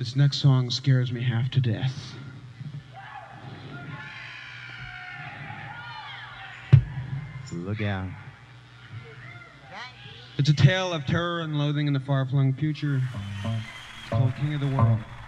This next song scares me half to death. Look out. It's a tale of terror and loathing in the far-flung future. It's called King of the World.